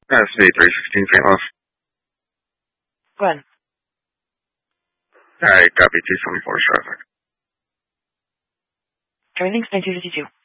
That's me, 316 St. Louis. Go ahead. Alright, copy 274 traffic. Everything's 9252.